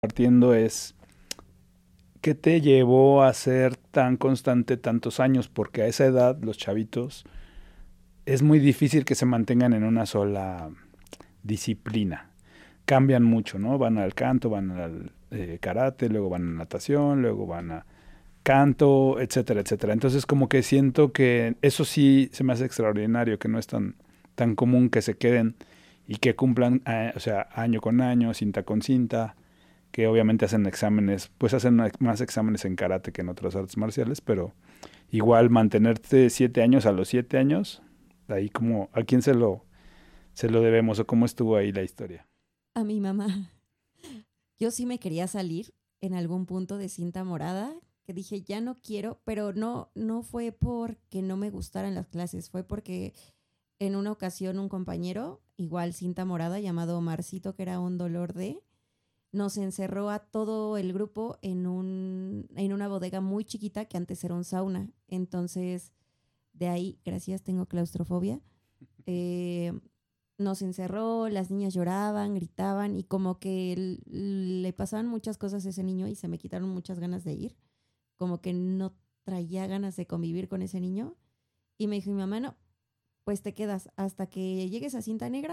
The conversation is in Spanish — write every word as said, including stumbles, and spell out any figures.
Partiendo es, ¿qué te llevó a ser tan constante tantos años? Porque a esa edad los chavitos es muy difícil que se mantengan en una sola disciplina. Cambian mucho, ¿no? Van al canto, van al eh, karate, luego van a natación, luego van a canto, etcétera, etcétera. Entonces como que siento que eso sí se me hace extraordinario, que no es tan, tan común que se queden y que cumplan, eh, o sea, año con año, cinta con cinta, que obviamente hacen exámenes, pues hacen más exámenes en karate que en otras artes marciales, pero igual mantenerte siete años a los siete años, ahí como, ¿a quién se lo, se lo debemos o cómo estuvo ahí la historia? A mi mamá. Yo sí me quería salir en algún punto de cinta morada, que dije, ya no quiero, pero no, no fue porque no me gustaran las clases, fue porque en una ocasión un compañero, igual cinta morada, llamado Omarcito, que era un dolor de, nos encerró a todo el grupo en, un, en una bodega muy chiquita que antes era un sauna. Entonces, de ahí, gracias, tengo claustrofobia. Eh, Nos encerró, las niñas lloraban, gritaban y como que l- le pasaban muchas cosas a ese niño y se me quitaron muchas ganas de ir, como que no traía ganas de convivir con ese niño y me dijo mi mamá, no, pues te quedas hasta que llegues a cinta negra